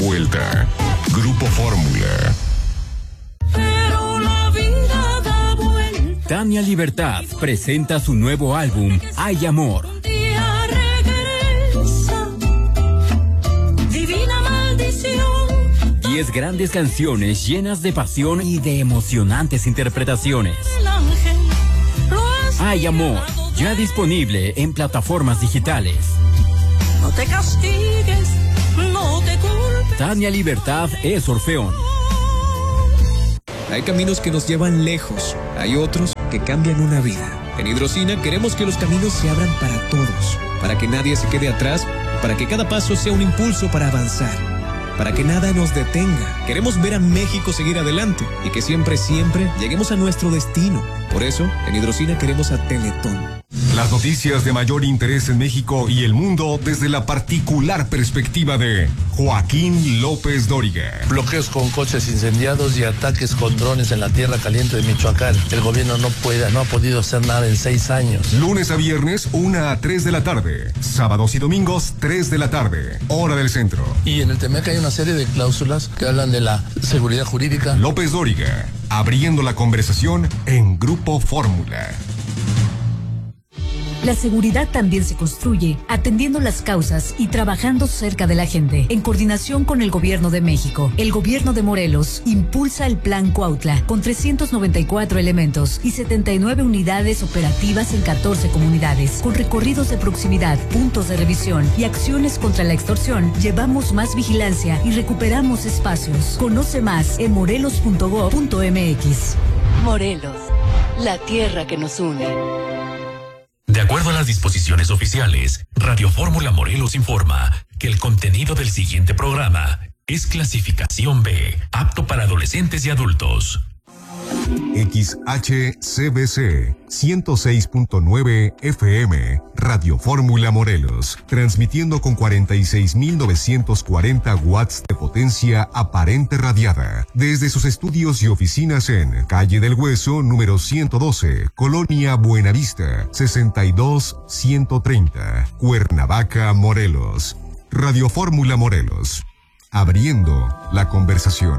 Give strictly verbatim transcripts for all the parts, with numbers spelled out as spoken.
vuelta. Grupo Fórmula. Tania Libertad presenta su nuevo álbum, Hay Amor. Diez grandes canciones llenas de pasión y de emocionantes interpretaciones. Hay Amor, ya disponible en plataformas digitales. No te castigues, no te culpes. Tania Libertad es Orfeón. Hay caminos que nos llevan lejos, hay otros que cambian una vida. En Hidrocina queremos que los caminos se abran para todos, para que nadie se quede atrás, para que cada paso sea un impulso para avanzar, para que nada nos detenga. Queremos ver a México seguir adelante y que siempre, siempre lleguemos a nuestro destino. Por eso, en Hidrocina queremos a Teletón. Las noticias de mayor interés en México y el mundo desde la particular perspectiva de Joaquín López Dóriga. Bloqueos con coches incendiados y ataques con drones en la tierra caliente de Michoacán. El gobierno no puede, no ha podido hacer nada en seis años. Lunes a viernes, una a tres de la tarde. Sábados y domingos, tres de la tarde. Hora del centro. Y en el Temec hay una serie de cláusulas que hablan de la seguridad jurídica. López Dóriga, abriendo la conversación en Grupo Fórmula. La seguridad también se construye atendiendo las causas y trabajando cerca de la gente. En coordinación con el Gobierno de México, el Gobierno de Morelos impulsa el Plan Cuautla con trescientos noventa y cuatro elementos y setenta y nueve unidades operativas en catorce comunidades. Con recorridos de proximidad, puntos de revisión y acciones contra la extorsión, llevamos más vigilancia y recuperamos espacios. Conoce más en morelos punto gob punto mx. Morelos, la tierra que nos une. De acuerdo a las disposiciones oficiales, Radio Fórmula Morelos informa que el contenido del siguiente programa es clasificación B, apto para adolescentes y adultos. X H C B C ciento seis punto nueve F M, Radio Fórmula Morelos, transmitiendo con cuarenta y seis mil novecientos cuarenta watts de potencia aparente radiada, desde sus estudios y oficinas en Calle del Hueso, número ciento doce, Colonia Buenavista, sesenta y dos ciento treinta, Cuernavaca, Morelos. Radio Fórmula Morelos, abriendo la conversación.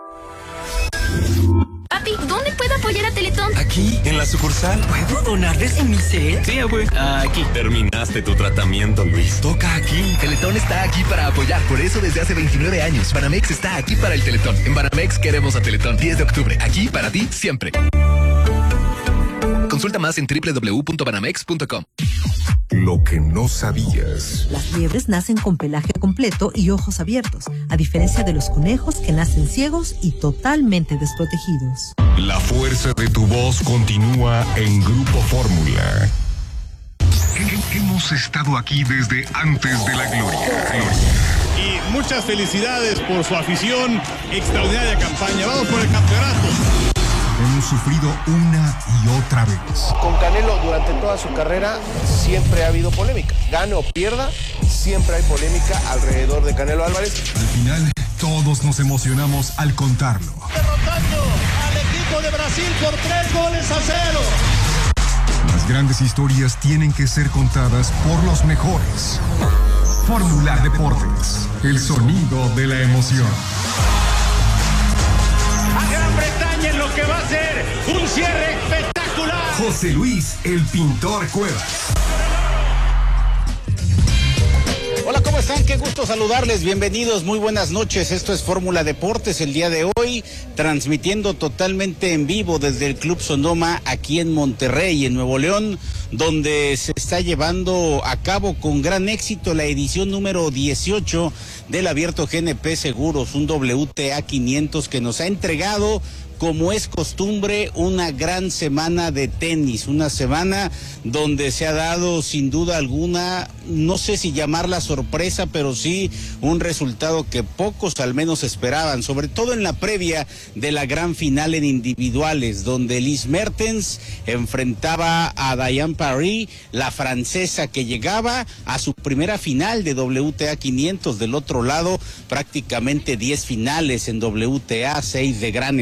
Papi, ¿dónde puedo apoyar a Teletón? Aquí, en la sucursal. ¿Puedo donar desde mi set? Sí, abue. Aquí. Terminaste tu tratamiento, Luis. Toca aquí. Teletón está aquí para apoyar. Por eso desde hace veintinueve años. Banamex está aquí para el Teletón. En Banamex queremos a Teletón. diez de octubre. Aquí para ti, siempre. Consulta más en doble u doble u doble u punto banamex punto com. Lo que no sabías. Las liebres nacen con pelaje completo y ojos abiertos, a diferencia de los conejos que nacen ciegos y totalmente desprotegidos. La fuerza de tu voz continúa en Grupo Fórmula. Hemos estado aquí desde antes de la gloria. Y muchas felicidades por su afición, extraordinaria campaña. Vamos por el campeonato. Hemos sufrido una y otra vez. Con Canelo durante toda su carrera siempre ha habido polémica. Gane o pierda, siempre hay polémica alrededor de Canelo Álvarez. Al final, todos nos emocionamos al contarlo. Derrotando al equipo de Brasil por tres goles a cero. Las grandes historias tienen que ser contadas por los mejores. Fórmula Deportes, el sonido de la emoción. A Gran Bretaña en lo que va a ser un cierre espectacular. José Luis, el pintor Cuevas. Hola, ¿cómo están? Qué gusto saludarles. Bienvenidos, muy buenas noches. Esto es Fórmula Deportes el día de hoy, transmitiendo totalmente en vivo desde el Club Sonoma aquí en Monterrey, en Nuevo León, donde se está llevando a cabo con gran éxito la edición número dieciocho del Abierto G N P Seguros, un W T A quinientos que nos ha entregado, como es costumbre, una gran semana de tenis, una semana donde se ha dado sin duda alguna, no sé si llamarla sorpresa, pero sí un resultado que pocos al menos esperaban, sobre todo en la previa de la gran final en individuales, donde Elise Mertens enfrentaba a Diane Paris, la francesa que llegaba a su primera final de W T A quinientos. Del otro lado, prácticamente diez finales en W T A, seis de Grand Slam,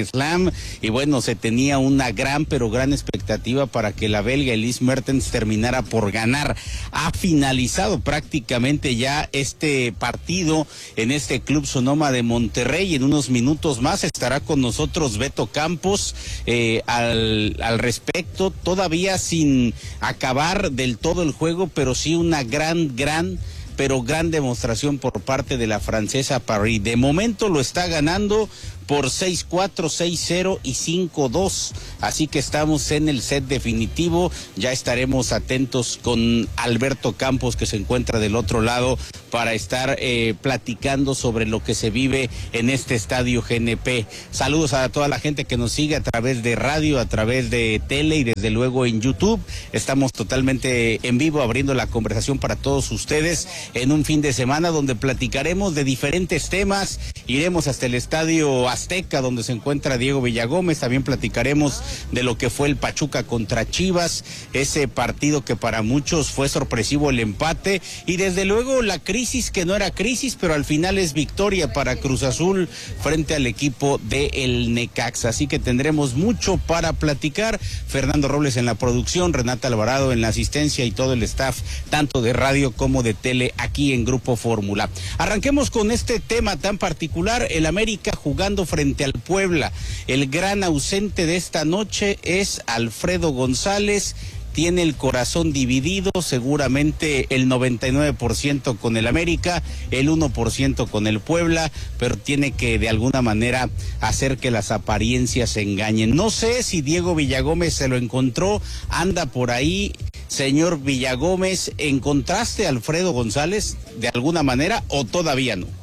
Rotterdam, y bueno, se tenía una gran, pero gran expectativa para que la belga Elise Mertens terminara por ganar. Ha finalizado prácticamente ya este partido en este Club Sonoma de Monterrey. En unos minutos más estará con nosotros Beto Campos eh, al, al respecto, todavía sin acabar del todo el juego, pero sí una gran, gran pero gran demostración por parte de la francesa Paris. De momento lo está ganando por seis cuatro, seis cero y cinco dos, así que estamos en el set definitivo. Ya estaremos atentos con Alberto Campos, que se encuentra del otro lado, para estar eh, platicando sobre lo que se vive en este estadio G N P. Saludos a toda la gente que nos sigue a través de radio, a través de tele y desde luego en YouTube. Estamos totalmente en vivo, abriendo la conversación para todos ustedes en un fin de semana donde platicaremos de diferentes temas. Iremos hasta el estadio Azteca, donde se encuentra Diego Villagómez. También platicaremos de lo que fue el Pachuca contra Chivas, ese partido que para muchos fue sorpresivo el empate, y desde luego la crisis que no era crisis, pero al final es victoria para Cruz Azul frente al equipo de el Necaxa. Así que tendremos mucho para platicar. Fernando Robles en la producción, Renata Alvarado en la asistencia y todo el staff, tanto de radio como de tele, aquí en Grupo Fórmula. Arranquemos con este tema tan particular, el América jugando frente al Puebla. El gran ausente de esta noche es Alfredo González. Tiene el corazón dividido, seguramente el noventa y nueve por ciento con el América, el uno por ciento con el Puebla, pero tiene que de alguna manera hacer que las apariencias se engañen. No sé si Diego Villagómez se lo encontró, anda por ahí. Señor Villagómez, ¿encontraste a Alfredo González de alguna manera o todavía no?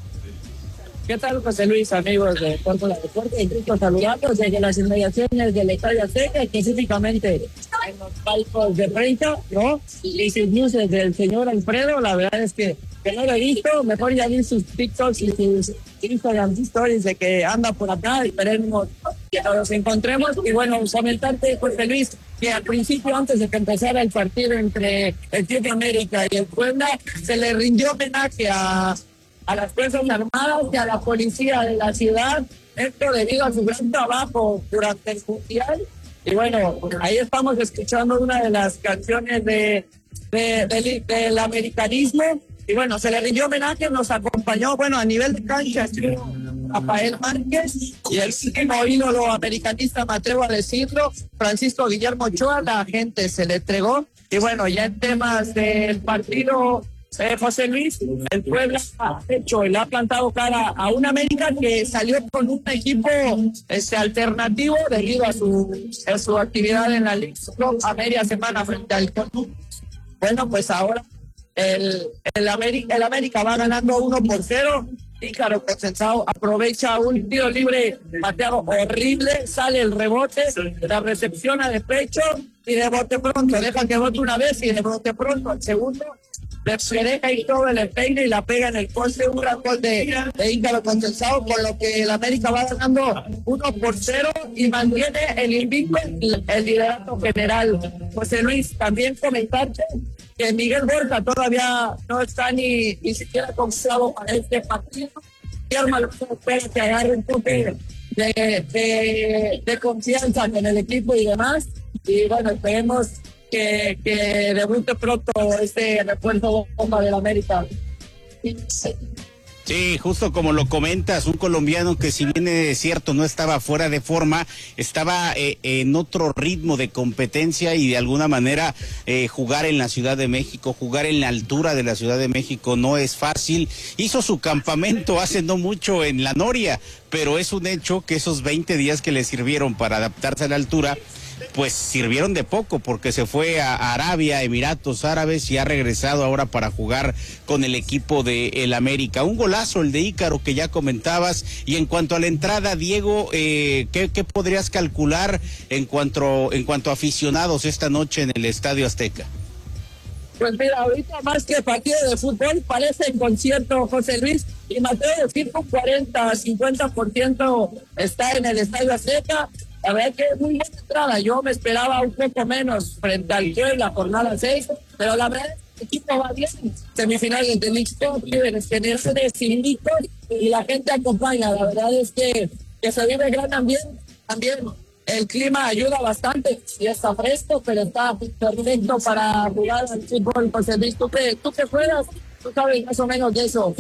¿Qué tal, José Luis, amigos de Fórmula Deporte? Gusto saludarlos desde las inmediaciones del Estadio Azteca, específicamente en los palcos de prensa, ¿no? Y sin luces del señor Alfredo. La verdad es que, que no lo he visto. Mejor ya vi sus TikToks y sus Instagram stories de que anda por acá. Esperemos que nos encontremos. Y bueno, comentarte, José Luis, que al principio, antes de que empezara el partido entre el Club América y el Puebla, se le rindió homenaje a a las Fuerzas Armadas y a la policía de la ciudad, esto debido a su gran trabajo durante el Mundial. Y bueno, ahí estamos escuchando una de las canciones de, de, de, del americanismo. Y bueno, se le rindió homenaje, nos acompañó, bueno, a nivel de cancha estuvo Rafael Márquez y el último ídolo americanista, me atrevo a decirlo, Francisco Guillermo Ochoa. La gente se le entregó. Y bueno, ya en temas del partido, Eh, José Luis, el Puebla ha hecho y le ha plantado cara a un América que salió con un equipo este, alternativo debido a su, a su actividad en la Liga a media semana frente al Colón. Bueno, pues ahora el, el, América, el América va ganando uno por cero. Ícaro Consensado aprovecha un tiro libre pateado horrible, sale el rebote, la recepciona de pecho y de bote pronto, deja que bote una vez y de bote pronto al segundo se deja ir todo el peine y la pega en el poste. Un gran gol de, de Ícaro Consensado, con lo que el América va ganando uno por cero y mantiene el invicto, el, el liderato general. José Luis, también comentarte que Miguel Borja todavía no está ni, ni siquiera confiado para este partido. Y Arma espera que agarre un poco de, de, de confianza en el equipo y demás. Y bueno, esperemos que, que debute pronto este refuerzo bomba del América. Sí, justo como lo comentas, un colombiano que, si bien es cierto no estaba fuera de forma, estaba eh, en otro ritmo de competencia y de alguna manera eh, jugar en la Ciudad de México, jugar en la altura de la Ciudad de México no es fácil. Hizo su campamento hace no mucho en La Noria, pero es un hecho que esos veinte días que le sirvieron para adaptarse a la altura, pues sirvieron de poco, porque se fue a Arabia, Emiratos Árabes, y ha regresado ahora para jugar con el equipo de el América. Un golazo el de Ícaro que ya comentabas. Y en cuanto a la entrada, Diego, eh, ¿qué, qué podrías calcular en cuanto, en cuanto a aficionados esta noche en el Estadio Azteca? Pues mira, ahorita más que partido de fútbol parece concierto, José Luis, y me atrevo a decir que un cuarenta, cincuenta por ciento está en el Estadio Azteca. La verdad que es muy buena entrada. Yo me esperaba un poco menos frente al Puebla, jornada seis, pero la verdad el equipo va bien. Semifinales de Mixto, líderes generales, invictos, y la gente acompaña. La verdad es que, que se vive gran ambiente. también el clima ayuda bastante, y está fresco, pero está perfecto para jugar al fútbol. José Luis, ¿tú qué, tú qué juegas? Tú sabes más o menos de eso.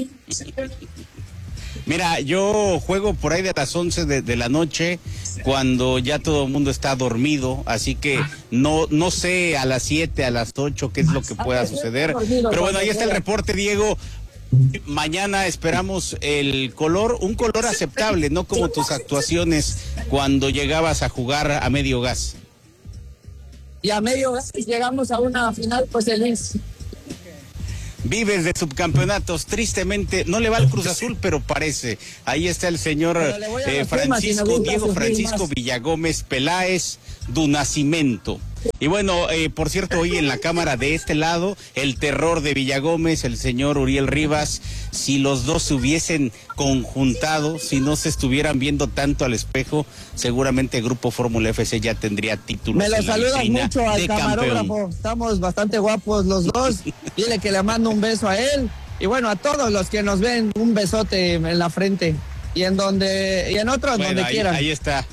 Mira, yo juego por ahí de las once de, de la noche, cuando ya todo el mundo está dormido, así que no, no sé a las siete, a las ocho qué es lo que pueda suceder. Pero bueno, ahí está el reporte, Diego. Mañana esperamos el color, un color aceptable, no como tus actuaciones cuando llegabas a jugar a medio gas. Y a medio gas llegamos a una final, pues el Luis. Vives de subcampeonatos, tristemente, no le va al Cruz Azul, pero parece. Ahí está el señor eh, Francisco, Diego Francisco Villagómez Peláez du Nascimento. Y bueno, eh, por cierto, hoy en la cámara de este lado, el terror de Villagómez, el señor Uriel Rivas, si los dos se hubiesen conjuntado, si no se estuvieran viendo tanto al espejo, seguramente Grupo Fórmula F C ya tendría títulos. Me lo en la saludas vitrina mucho al de camarógrafo, campeón. Estamos bastante guapos los dos, dile que le mando un beso a él, y bueno, a todos los que nos ven, un besote en la frente, y en donde, y en otros Bueno, donde ahí, quieran. Ahí está.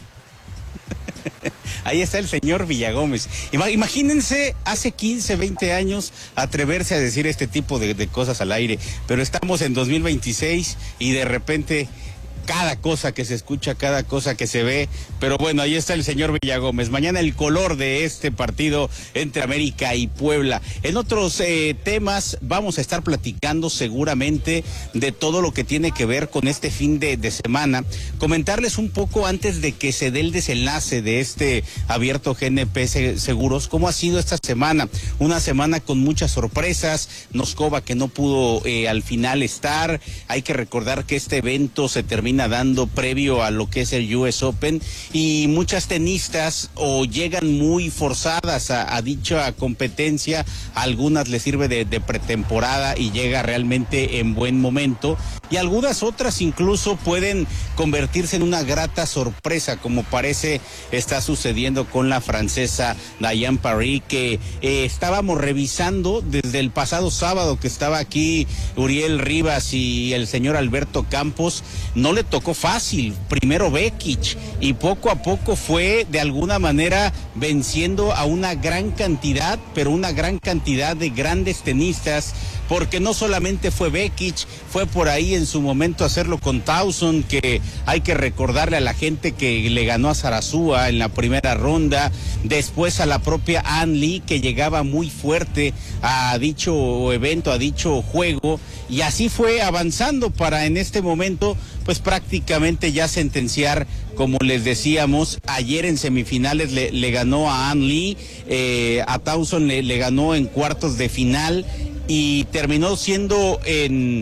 Ahí está el señor Villagómez. Imagínense, hace quince, veinte años, atreverse a decir este tipo de, de cosas al aire, pero estamos en dos mil veintiséis y de repente cada cosa que se escucha, cada cosa que se ve, pero bueno, ahí está el señor Villagómez. Mañana el color de este partido entre América y Puebla. En otros eh, temas vamos a estar platicando seguramente de todo lo que tiene que ver con este fin de, de semana. Comentarles un poco antes de que se dé el desenlace de este abierto G N P Seguros, cómo ha sido esta semana. Una semana con muchas sorpresas. Noscova que no pudo eh, al final estar. Hay que recordar que este evento se termina dando previo a lo que es el U S Open y muchas tenistas o llegan muy forzadas a, a dicha competencia, a algunas les sirve de, de pretemporada y llega realmente en buen momento, y algunas otras incluso pueden convertirse en una grata sorpresa, como parece está sucediendo con la francesa Diane Parry, que eh, estábamos revisando desde el pasado sábado que estaba aquí Uriel Rivas y el señor Alberto Campos. No le tocó fácil, primero Bekic, y poco a poco fue de alguna manera venciendo a una gran cantidad, pero una gran cantidad de grandes tenistas, porque no solamente fue Bekic, fue por ahí en su momento hacerlo con Towson, que hay que recordarle a la gente que le ganó a Sarasúa en la primera ronda, después a la propia Ann Lee, que llegaba muy fuerte a dicho evento, a dicho juego, y así fue avanzando para en este momento pues prácticamente ya sentenciar, como les decíamos, ayer en semifinales le, le ganó a Ann Lee, eh, a Towson le, le ganó en cuartos de final y terminó siendo en,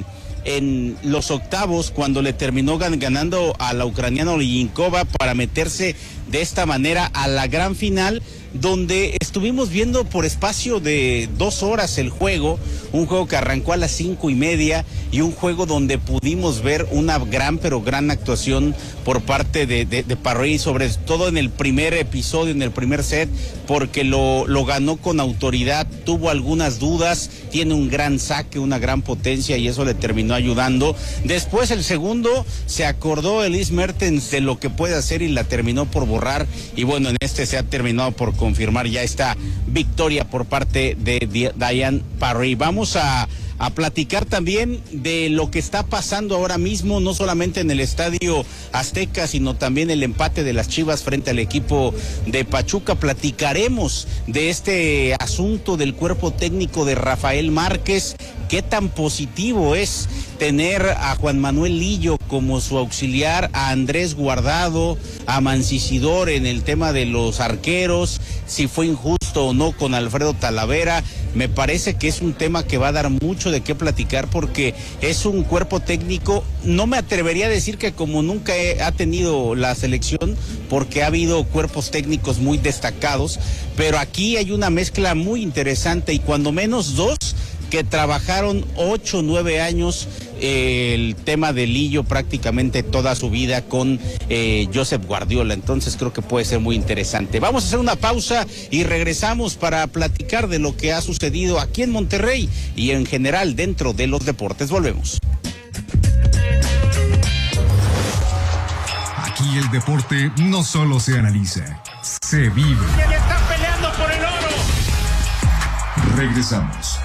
en los octavos cuando le terminó gan, ganando a la ucraniana Olyinkova para meterse de esta manera a la gran final, donde estuvimos viendo por espacio de dos horas el juego, un juego que arrancó a las cinco y media y un juego donde pudimos ver una gran pero gran actuación por parte de, de, de Parry, sobre todo en el primer episodio, en el primer set, porque lo, lo ganó con autoridad, tuvo algunas dudas, tiene un gran saque, una gran potencia y eso le terminó ayudando. Después el segundo se acordó Elise Mertens de lo que puede hacer y la terminó por borrar, y bueno, en este se ha terminado por confirmar ya esta victoria por parte de Diane Parry. Vamos a a platicar también de lo que está pasando ahora mismo, no solamente en el Estadio Azteca, sino también el empate de las Chivas frente al equipo de Pachuca. Platicaremos de este asunto del cuerpo técnico de Rafael Márquez, qué tan positivo es tener a Juan Manuel Lillo como su auxiliar, a Andrés Guardado, a Mancisidor en el tema de los arqueros, si fue injusto o no con Alfredo Talavera. Me parece que es un tema que va a dar mucho de qué platicar, porque es un cuerpo técnico, no me atrevería a decir que como nunca he, ha tenido la selección, porque ha habido cuerpos técnicos muy destacados, pero aquí hay una mezcla muy interesante y cuando menos dos que trabajaron ocho, nueve años eh, el tema de Lillo prácticamente toda su vida con eh, Josep Guardiola. Entonces creo que puede ser muy interesante. Vamos a hacer una pausa y regresamos para platicar de lo que ha sucedido aquí en Monterrey y en general dentro de los deportes. Volvemos. Aquí Aquí el deporte no solo se analiza, se vive. ¿Quién está peleando por el oro? Regresamos.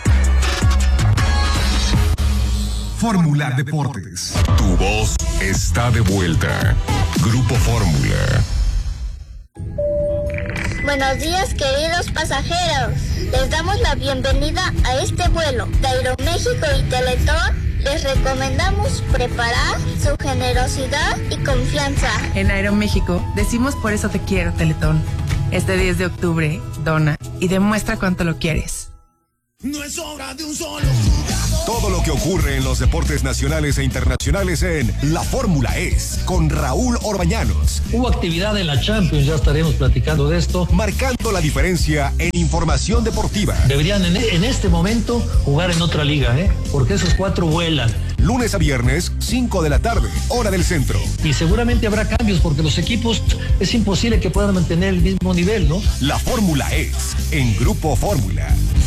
Fórmula Deportes. Tu voz está de vuelta. Grupo Fórmula. Buenos días, queridos pasajeros. Les damos la bienvenida a este vuelo de Aeroméxico y Teletón. Les recomendamos preparar su generosidad y confianza. En Aeroméxico decimos por eso te quiero, Teletón. Este diez de octubre, dona y demuestra cuánto lo quieres. No es obra de un solo jugador. Todo lo que ocurre en los deportes nacionales e internacionales en La Fórmula Es, con Raúl Orbañanos. Hubo actividad en la Champions, ya estaremos platicando de esto. Marcando la diferencia en información deportiva. Deberían en, en este momento jugar en otra liga, ¿eh? Porque esos cuatro vuelan. Lunes a viernes, cinco de la tarde, hora del centro. Y seguramente habrá cambios porque los equipos es imposible que puedan mantener el mismo nivel, ¿no? La Fórmula Es, en Grupo Fórmula.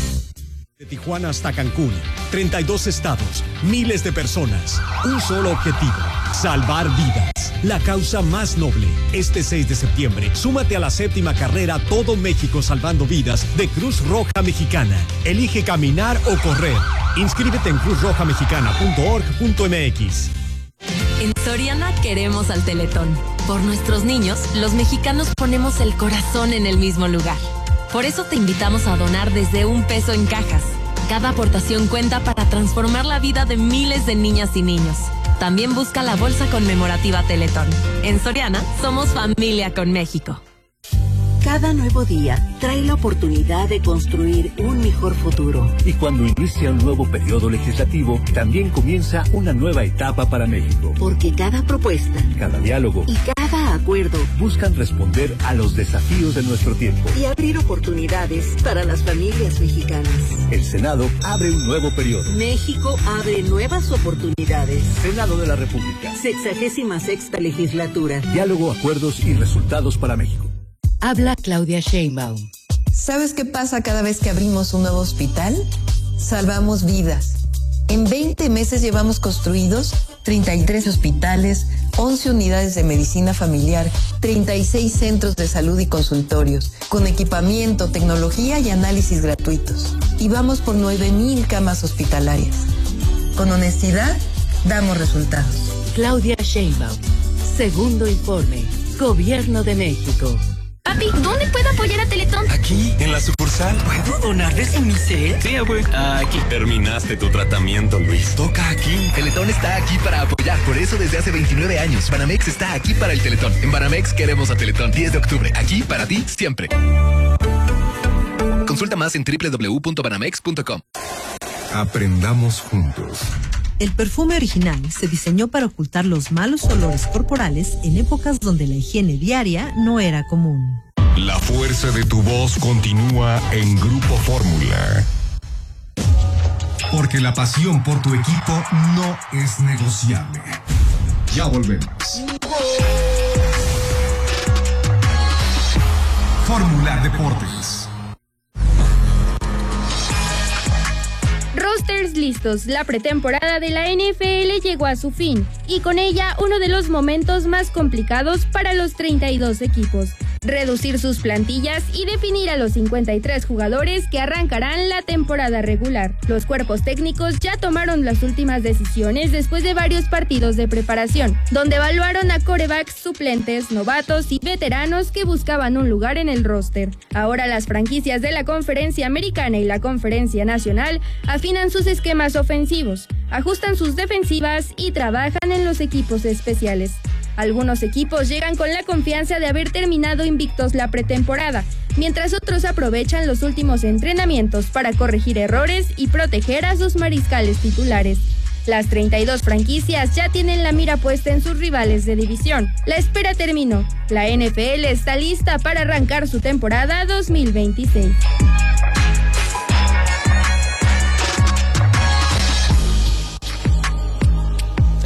De Tijuana hasta Cancún, treinta y dos estados, miles de personas, un solo objetivo, salvar vidas. La causa más noble. Este seis de septiembre, súmate a la séptima carrera Todo México Salvando Vidas de Cruz Roja Mexicana. Elige caminar o correr. Inscríbete en cruz roja mexicana punto org punto m x. En Soriana queremos al Teletón. Por nuestros niños, los mexicanos ponemos el corazón en el mismo lugar. Por eso te invitamos a donar desde un peso en cajas. Cada aportación cuenta para transformar la vida de miles de niñas y niños. También busca la bolsa conmemorativa Teletón. En Soriana, somos familia con México. Cada nuevo día trae la oportunidad de construir un mejor futuro. Y cuando inicia un nuevo periodo legislativo, también comienza una nueva etapa para México. Porque cada propuesta, cada diálogo y cada acuerdo buscan responder a los desafíos de nuestro tiempo y abrir oportunidades para las familias mexicanas. El Senado abre un nuevo periodo. México abre nuevas oportunidades. Senado de la República. Sexagésima sexta legislatura. Diálogo, acuerdos y resultados para México. Habla Claudia Sheinbaum. ¿Sabes qué pasa cada vez que abrimos un nuevo hospital? Salvamos vidas. En veinte meses llevamos construidos treinta y tres hospitales, once unidades de medicina familiar, treinta y seis centros de salud y consultorios, con equipamiento, tecnología y análisis gratuitos. Y vamos por nueve mil camas hospitalarias. Con honestidad, damos resultados. Claudia Sheinbaum. Segundo informe. Gobierno de México. Papi, ¿dónde puedo apoyar a Teletón? Aquí, en la sucursal. ¿Puedo donar desde mi cel? Sí, abue. Aquí. Terminaste tu tratamiento, Luis. Toca aquí. Teletón está aquí para apoyar. Por eso desde hace veintinueve años, Banamex está aquí para el Teletón. En Banamex queremos a Teletón. diez de octubre. Aquí para ti, siempre. Consulta más en doble u doble u doble u punto banamex punto com. Aprendamos juntos. El perfume original se diseñó para ocultar los malos olores corporales en épocas donde la higiene diaria no era común. La fuerza de tu voz continúa en Grupo Fórmula. Porque la pasión por tu equipo no es negociable. Ya volvemos. Fórmula Deportes. Rosters listos, la pretemporada de la N F L llegó a su fin y con ella uno de los momentos más complicados para los treinta y dos equipos, reducir sus plantillas y definir a los cincuenta y tres jugadores que arrancarán la temporada regular. Los cuerpos técnicos ya tomaron las últimas decisiones después de varios partidos de preparación, donde evaluaron a quarterbacks suplentes, novatos y veteranos que buscaban un lugar en el roster. Ahora las franquicias de la Conferencia Americana y la Conferencia Nacional afinan sus esquemas ofensivos, ajustan sus defensivas y trabajan en los equipos especiales. Algunos equipos llegan con la confianza de haber terminado invictos la pretemporada, mientras otros aprovechan los últimos entrenamientos para corregir errores y proteger a sus mariscales titulares. Las treinta y dos franquicias ya tienen la mira puesta en sus rivales de división. La espera terminó. La N F L está lista para arrancar su temporada dos mil veintiséis.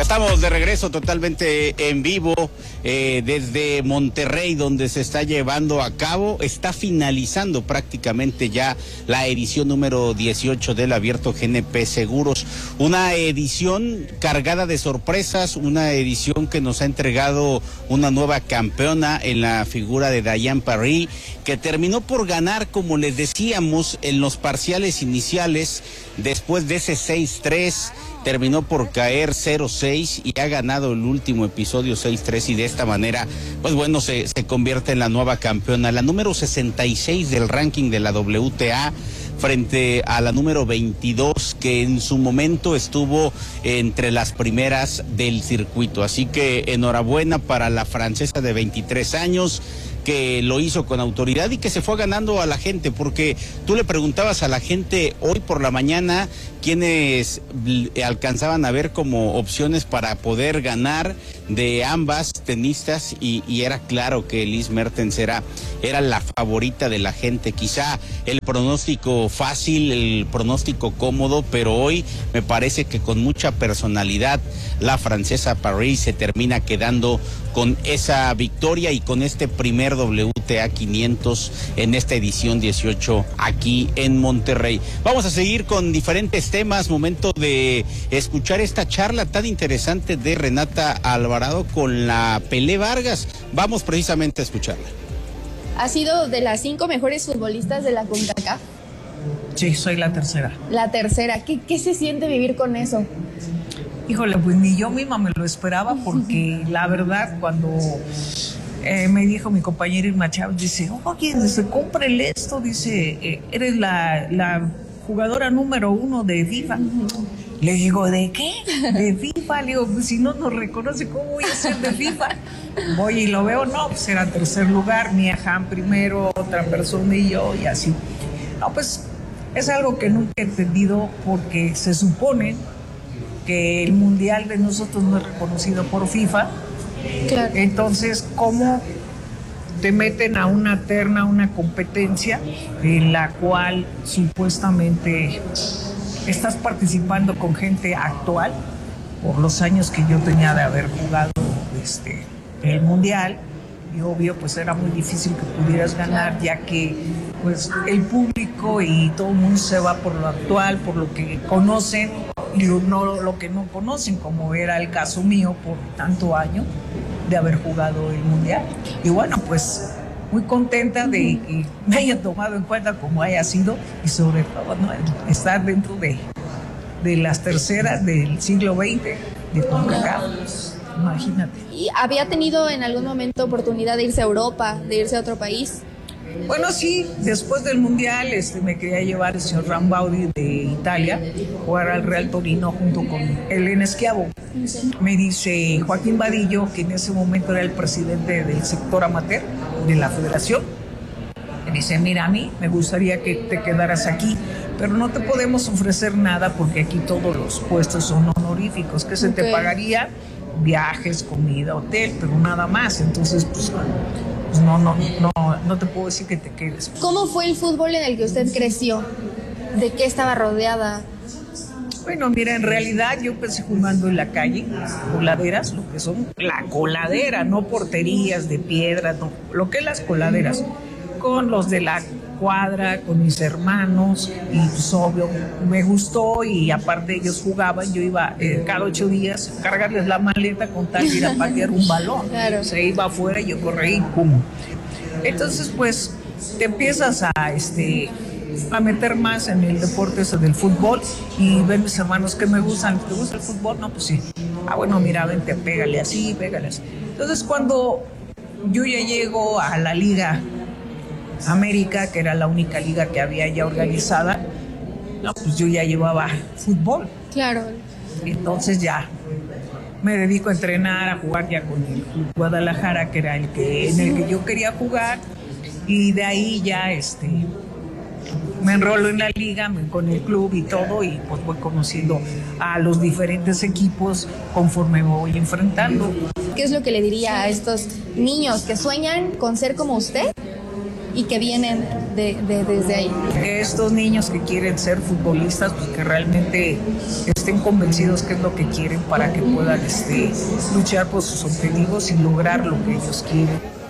Estamos de regreso totalmente en vivo eh, desde Monterrey, donde se está llevando a cabo, está finalizando prácticamente ya la edición número dieciocho del Abierto G N P Seguros. Una edición cargada de sorpresas, una edición que nos ha entregado una nueva campeona en la figura de Diane Parry, que terminó por ganar, como les decíamos, en los parciales iniciales, después de ese seis tres. Terminó por caer cero seis y ha ganado el último episodio seis tres, y de esta manera, pues bueno, se, se convierte en la nueva campeona, la número sesenta y seis del ranking de la W T A, frente a la número veintidós, que en su momento estuvo entre las primeras del circuito. Así que enhorabuena para la francesa de veintitrés años, que lo hizo con autoridad y que se fue ganando a la gente, porque tú le preguntabas a la gente hoy por la mañana quienes alcanzaban a ver como opciones para poder ganar de ambas tenistas, y, y era claro que Elise Mertens era, era la favorita de la gente. Quizá el pronóstico fácil, el pronóstico cómodo, pero hoy me parece que con mucha personalidad la francesa Parry se termina quedando con esa victoria y con este primer W T A quinientos en esta edición dieciocho aquí en Monterrey. Vamos a seguir con diferentes temas, momento de escuchar esta charla tan interesante de Renata Alvarado con la Pelé Vargas. Vamos precisamente a escucharla. ¿Ha sido de las cinco mejores futbolistas de la CONCACAF? Sí, soy la tercera. La tercera. ¿Qué, qué se siente vivir con eso? Híjole, pues ni yo misma me lo esperaba, porque la verdad, cuando eh, me dijo mi compañero Irma Chávez, dice, oye, dice, cómprele esto, dice, eh, eres la, la jugadora número uno de FIFA. Le digo, ¿de qué? De FIFA. Le digo, pues si no nos reconoce, ¿cómo voy a ser de FIFA? Voy y lo veo, no, pues era tercer lugar, Mia Hamm primero, otra persona y yo, y así. No, pues es algo que nunca he entendido, porque se supone que el mundial de nosotros no es reconocido por FIFA. Claro. Entonces, ¿cómo te meten a una terna, una competencia en la cual supuestamente estás participando con gente actual, por los años que yo tenía de haber jugado este, el mundial? Y obvio, pues era muy difícil que pudieras ganar, ya que pues el público y todo el mundo se va por lo actual, por lo que conocen, y no lo que no conocen, como era el caso mío por tanto año de haber jugado el mundial. Y bueno, pues muy contenta de que me hayan tomado en cuenta como haya sido, y sobre todo, ¿no?, estar dentro de, de las terceras del siglo veinte de CONCACAF. Imagínate. ¿Y había tenido en algún momento oportunidad de irse a Europa, de irse a otro país? Bueno, sí, después del mundial este, me quería llevar el señor Rambaudi de Italia, jugar al Real Torino junto con Elena Schiavo. Me dice Joaquín Vadillo, que en ese momento era el presidente del sector amateur de la federación, me dice, mira, a mí me gustaría que te quedaras aquí, pero no te podemos ofrecer nada porque aquí todos los puestos son honoríficos. ¿Qué se okay. te pagaría? Viajes, comida, hotel, pero nada más. Entonces, pues, pues no, no, no, no te puedo decir que te quedes. ¿Cómo fue el fútbol en el que usted creció? ¿De qué estaba rodeada? Bueno, mira, en realidad yo empecé jugando en la calle, coladeras, lo que son la coladera, no porterías de piedra, no, lo que es las coladeras, con los de la cuadra, con mis hermanos, y pues obvio me gustó, y aparte ellos jugaban, yo iba eh, cada ocho días a cargarles la maleta con tal de ir a patear un balón. Claro. Se iba afuera y yo corría y pum. Entonces pues te empiezas a este a meter más en el deporte ese del fútbol, y ven mis hermanos que me gustan. ¿Te gusta el fútbol? No, pues sí. Ah, bueno, mira, vente, pégale así, pégale así. Entonces cuando yo ya llego a la Liga América, que era la única liga que había ya organizada, no, pues yo ya llevaba fútbol. Claro. Entonces ya me dedico a entrenar, a jugar ya con el Club Guadalajara, que era el que en el que yo quería jugar, y de ahí ya este me enrolo en la liga, con el club y todo, y pues voy conociendo a los diferentes equipos conforme me voy enfrentando. ¿Qué es lo que le diría a estos niños que sueñan con ser como usted y que vienen de, de, desde ahí. Estos niños que quieren ser futbolistas, pues que realmente estén convencidos que es lo que quieren para que puedan este, luchar por sus objetivos y lograr lo que ellos quieren.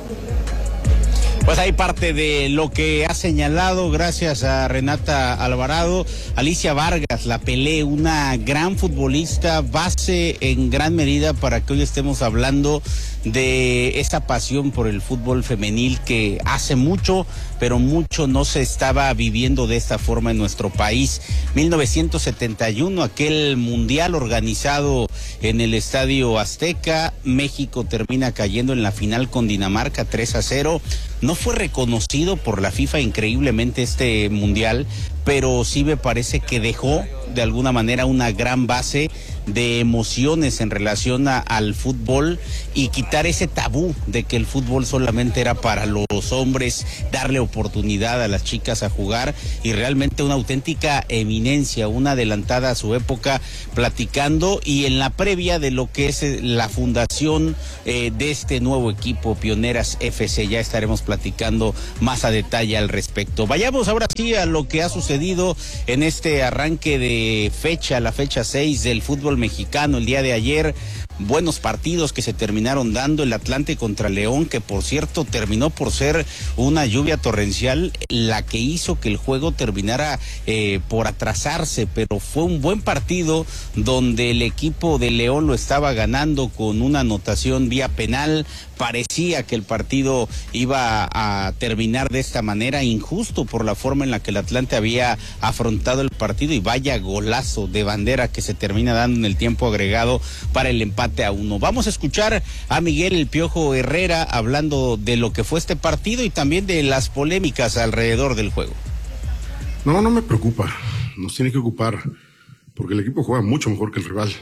Pues hay parte de lo que ha señalado, gracias a Renata Alvarado, Alicia Vargas, la Pelé, una gran futbolista, base en gran medida para que hoy estemos hablando de esa pasión por el fútbol femenil que hace mucho, pero mucho no se estaba viviendo de esta forma en nuestro país. mil novecientos setenta y uno, aquel mundial organizado en el Estadio Azteca, México termina cayendo en la final con Dinamarca tres a cero. No fue reconocido por la FIFA increíblemente este mundial, pero sí me parece que dejó de alguna manera una gran base de emociones en relación a, al fútbol y quitar ese tabú de que el fútbol solamente era para los hombres, darle oportunidad a las chicas a jugar, y realmente una auténtica eminencia, una adelantada a su época, platicando y en la previa de lo que es la fundación eh, de este nuevo equipo Pioneras F C. Ya estaremos platicando más a detalle al respecto. Vayamos ahora sí a lo que ha sucedido en este arranque de fecha, la fecha seis del fútbol mexicano. El día de ayer, buenos partidos que se terminaron dando. El Atlante contra León, que por cierto terminó por ser una lluvia torrencial la que hizo que el juego terminara eh, por atrasarse, pero fue un buen partido donde el equipo de León lo estaba ganando con una anotación vía penal. Parecía que el partido iba a terminar de esta manera, injusto por la forma en la que el Atlante había afrontado el partido, y vaya golazo de bandera que se termina dando en el tiempo agregado para el empate a uno. Vamos a escuchar a Miguel El Piojo Herrera hablando de lo que fue este partido y también de las polémicas alrededor del juego. No, no me preocupa, nos tiene que ocupar, porque el equipo juega mucho mejor que el rival.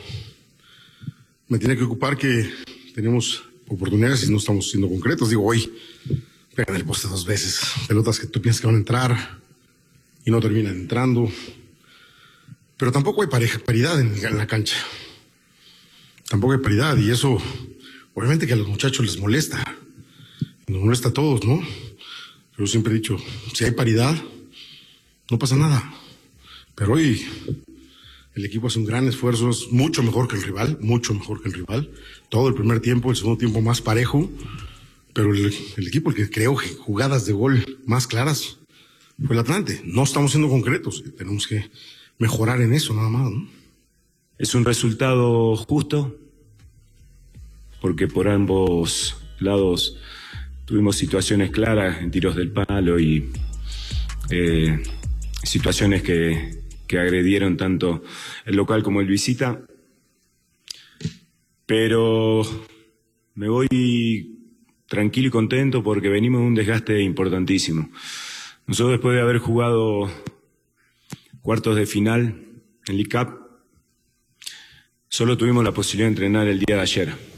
Me tiene que ocupar que tenemos oportunidades y no estamos siendo concretos. Digo, hoy pegan el poste dos veces, pelotas que tú piensas que van a entrar y no terminan entrando, pero tampoco hay pareja, paridad en, en la cancha, tampoco hay paridad, y eso obviamente que a los muchachos les molesta, nos molesta a todos, ¿no? Yo siempre he dicho, si hay paridad no pasa nada, pero hoy el equipo hace un gran esfuerzo, es mucho mejor que el rival, mucho mejor que el rival. Todo el primer tiempo, el segundo tiempo más parejo, pero el, el equipo el que creó jugadas de gol más claras fue el Atlante. No estamos siendo concretos, tenemos que mejorar en eso nada más, ¿no? Es un resultado justo, porque por ambos lados tuvimos situaciones claras en tiros del palo y eh, situaciones que... que agredieron tanto el local como el visita, pero me voy tranquilo y contento porque venimos de un desgaste importantísimo. Nosotros, después de haber jugado cuartos de final en League Cup, solo tuvimos la posibilidad de entrenar el día de ayer.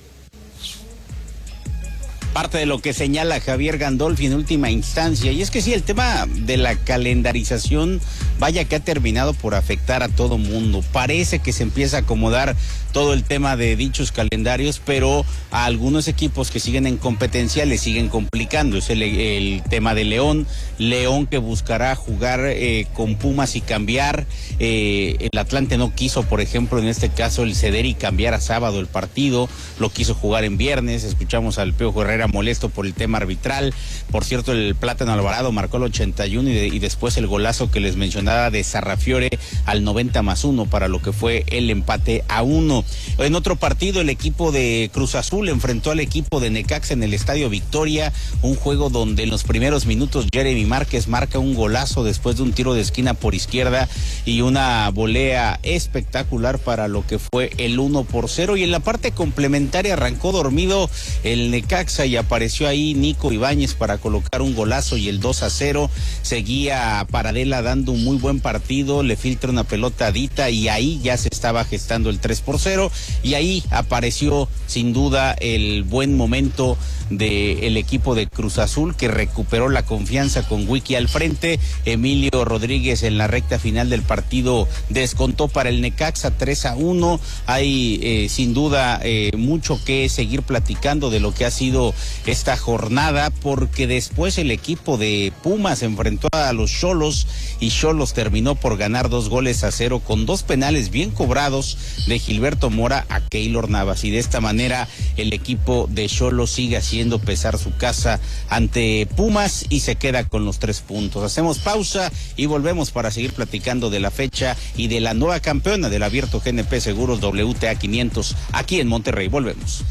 Parte de lo que señala Javier Gandolfi en última instancia, y es que sí, el tema de la calendarización, vaya que ha terminado por afectar a todo mundo. Parece que se empieza a acomodar todo el tema de dichos calendarios, pero a algunos equipos que siguen en competencia le siguen complicando. Es el, el tema de León, León que buscará jugar eh, con Pumas y cambiar. Eh, el Atlante no quiso, por ejemplo, en este caso el ceder y cambiar a sábado el partido, lo quiso jugar en viernes. Escuchamos al Piojo Herrera molesto por el tema arbitral. Por cierto, el Plátano Alvarado marcó el ochenta y uno y, de, y después el golazo que les mencionaba de Sarrafiore al noventa más uno para lo que fue el empate a uno. En otro partido, el equipo de Cruz Azul enfrentó al equipo de Necaxa en el Estadio Victoria, un juego donde en los primeros minutos Jeremy Márquez marca un golazo después de un tiro de esquina por izquierda y una volea espectacular para lo que fue el uno por cero, y en la parte complementaria arrancó dormido el Necaxa y apareció ahí Nico Ibáñez para colocar un golazo y el dos a cero. Seguía Paradela dando un muy buen partido, le filtra una pelota a Dita y ahí ya se estaba gestando el tres por cero, y ahí apareció sin duda el buen momento del equipo de Cruz Azul, que recuperó la confianza con Wiki al frente. Emilio Rodríguez en la recta final del partido descontó para el Necaxa tres a uno. Hay eh, sin duda eh, mucho que seguir platicando de lo que ha sido esta jornada, porque después el equipo de Pumas enfrentó a los Xolos y Xolos terminó por ganar dos goles a cero con dos penales bien cobrados de Gilberto Mora a Keylor Navas, y de esta manera el equipo de Xolos sigue haciendo pesar su casa ante Pumas y se queda con los tres puntos. Hacemos pausa y volvemos para seguir platicando de la fecha y de la nueva campeona del Abierto G N P Seguros W T A quinientos aquí en Monterrey. Volvemos.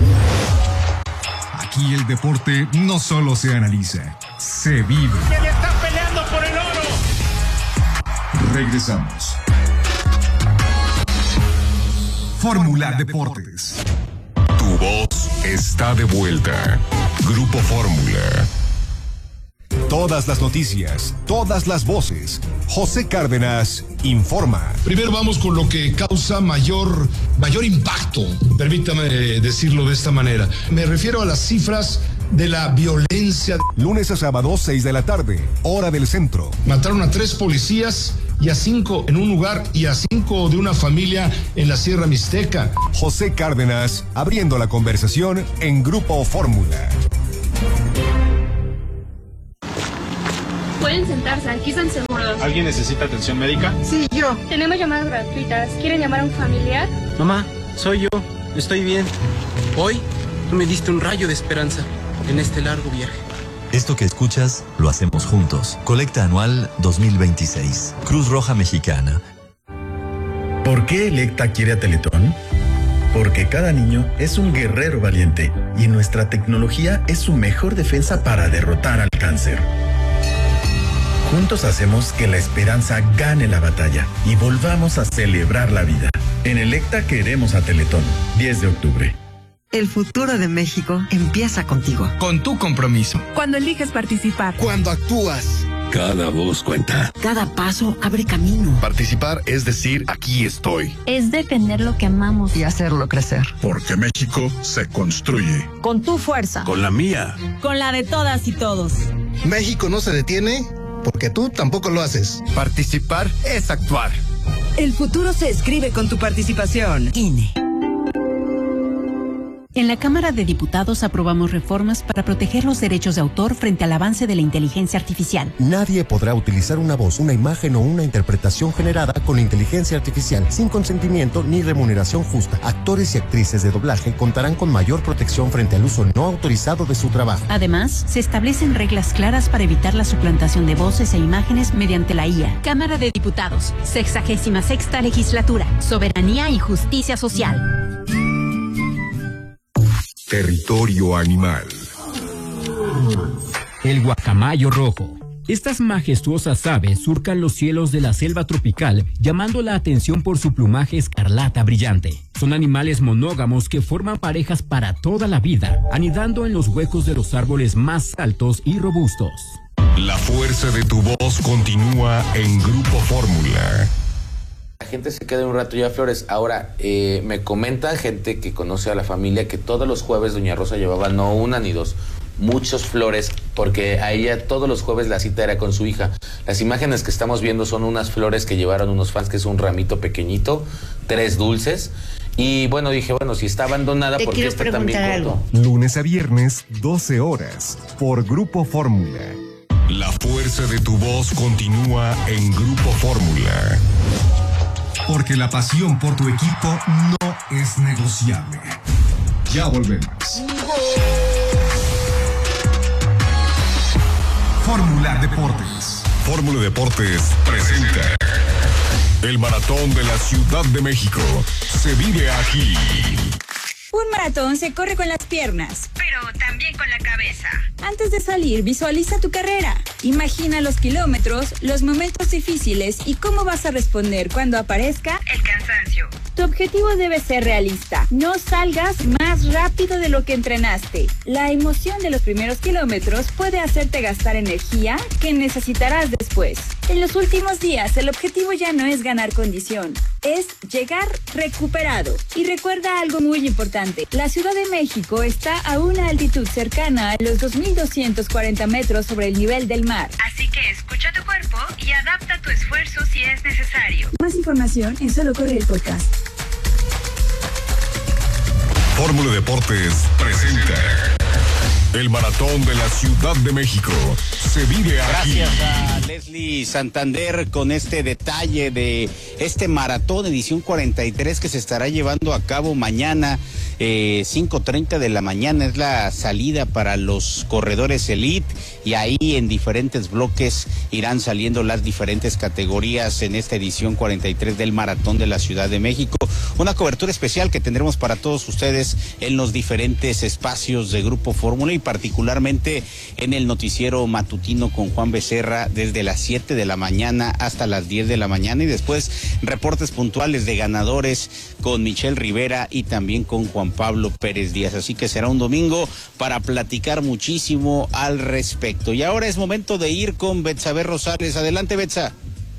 Aquí el deporte no solo se analiza, se vive. ¡Que le está peleando por el oro! Regresamos. Fórmula Deportes. Tu voz está de vuelta. Grupo Fórmula. Todas las noticias, todas las voces. José Cárdenas informa. Primero vamos con lo que causa mayor, mayor impacto, permítame decirlo de esta manera. Me refiero a las cifras de la violencia. Lunes a sábado, seis de la tarde, hora del centro. Mataron a tres policías y a cinco en un lugar y a cinco de una familia en la Sierra Mixteca. José Cárdenas abriendo la conversación en Grupo Fórmula. Pueden sentarse, aquí están seguros. ¿Alguien necesita atención médica? Sí, yo. Tenemos llamadas gratuitas. ¿Quieren llamar a un familiar? Mamá, soy yo. Estoy bien. Hoy tú me diste un rayo de esperanza en este largo viaje. Esto que escuchas lo hacemos juntos. Colecta anual dos mil veintiséis. Cruz Roja Mexicana. ¿Por qué Electa quiere a Teletón? Porque cada niño es un guerrero valiente y nuestra tecnología es su mejor defensa para derrotar al cáncer. Juntos hacemos que la esperanza gane la batalla y volvamos a celebrar la vida. En Electa queremos a Teletón. diez de octubre. El futuro de México empieza contigo. Con tu compromiso. Cuando eliges participar. Cuando actúas. Cada voz cuenta. Cada paso abre camino. Participar es decir, aquí estoy. Es defender lo que amamos y hacerlo crecer. Porque México se construye. Con tu fuerza. Con la mía. Con la de todas y todos. México no se detiene porque tú tampoco lo haces. Participar es actuar. El futuro se escribe con tu participación. I N E. En la Cámara de Diputados aprobamos reformas para proteger los derechos de autor frente al avance de la inteligencia artificial. Nadie podrá utilizar una voz, una imagen o una interpretación generada con inteligencia artificial sin consentimiento ni remuneración justa. Actores y actrices de doblaje contarán con mayor protección frente al uso no autorizado de su trabajo. Además, se establecen reglas claras para evitar la suplantación de voces e imágenes mediante la I A. Cámara de Diputados, sexagésima sexta legislatura, soberanía y justicia social. Territorio animal. El guacamayo rojo. Estas majestuosas aves surcan los cielos de la selva tropical, llamando la atención por su plumaje escarlata brillante. Son animales monógamos que forman parejas para toda la vida, anidando en los huecos de los árboles más altos y robustos. La fuerza de tu voz continúa en Grupo Fórmula. La gente se queda un rato ya, Flores. Ahora, eh, me comenta gente que conoce a la familia que todos los jueves Doña Rosa llevaba no una ni dos, muchos flores, porque a ella todos los jueves la cita era con su hija. Las imágenes que estamos viendo son unas flores que llevaron unos fans, que es un ramito pequeñito, tres dulces. Y bueno, dije, bueno, si está abandonada, ¿por qué está también corto? Lunes a viernes, doce horas, por Grupo Fórmula. La fuerza de tu voz continúa en Grupo Fórmula. Porque la pasión por tu equipo no es negociable. Ya volvemos. Fórmula Deportes. Fórmula Deportes presenta el Maratón de la Ciudad de México. Se vive aquí. Un maratón se corre con las piernas, pero también con la cabeza. Antes de salir, visualiza tu carrera. Imagina los kilómetros, los momentos difíciles y cómo vas a responder cuando aparezca el cansancio. Tu objetivo debe ser realista. No salgas más rápido de lo que entrenaste. La emoción de los primeros kilómetros puede hacerte gastar energía que necesitarás después. En los últimos días, el objetivo ya no es ganar condición, es llegar recuperado. Y recuerda algo muy importante. La Ciudad de México está a una altitud cercana a los dos mil doscientos cuarenta metros sobre el nivel del mar. Así que escucha tu cuerpo y adapta tu esfuerzo si es necesario. Más información en Solo Corre el Podcast. Fórmula Deportes presenta El maratón de la Ciudad de México se vive aquí. Gracias a Leslie Santander con este detalle de este maratón edición cuarenta y tres que se estará llevando a cabo mañana, eh, cinco treinta de la mañana es la salida para los corredores elite, y ahí en diferentes bloques irán saliendo las diferentes categorías en esta edición cuarenta y tres del maratón de la Ciudad de México. Una cobertura especial que tendremos para todos ustedes en los diferentes espacios de Grupo Fórmula y particularmente en el noticiero matutino con Juan Becerra desde las siete de la mañana hasta las diez de la mañana, y después reportes puntuales de ganadores con Michelle Rivera y también con Juan Pablo Pérez Díaz. Así que será un domingo para platicar muchísimo al respecto. Y ahora es momento de ir con Betsabe Rosales. Adelante, Betsa.